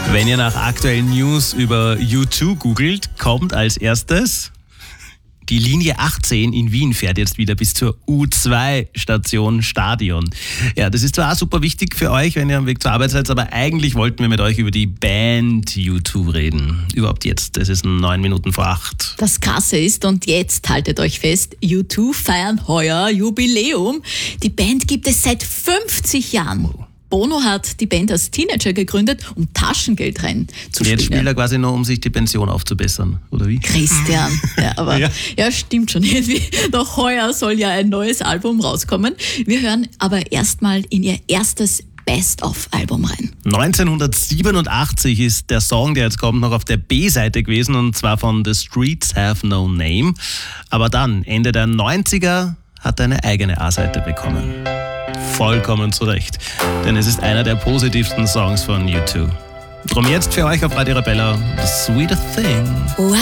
Wenn ihr nach aktuellen News über U2 googelt, kommt als erstes: Die Linie 18 in Wien fährt jetzt wieder bis zur U2-Station Stadion. Ja, das ist zwar auch super wichtig für euch, wenn ihr am Weg zur Arbeit seid, aber eigentlich wollten wir mit euch über die Band U2 reden. Überhaupt jetzt, es ist 9 Minuten vor 8. Das Krasse ist, und jetzt haltet euch fest, U2 feiern heuer Jubiläum. Die Band gibt es seit 50 Jahren. Bono hat die Band als Teenager gegründet, um Taschengeldrennen zu spielen. Jetzt spielt er quasi nur, um sich die Pension aufzubessern, oder wie? Christian. Ja, aber ja, stimmt schon irgendwie. Noch heuer soll ja ein neues Album rauskommen. Wir hören aber erstmal in ihr erstes Best-of-Album rein. 1987 ist der Song, der jetzt kommt, noch auf der B-Seite gewesen, und zwar von The Streets Have No Name. Aber dann, Ende der 90er, hat er eine eigene A-Seite bekommen. Vollkommen zu Recht, denn es ist einer der positivsten Songs von U2. Drum jetzt für euch auf Radio Arabella, The Sweetest Thing.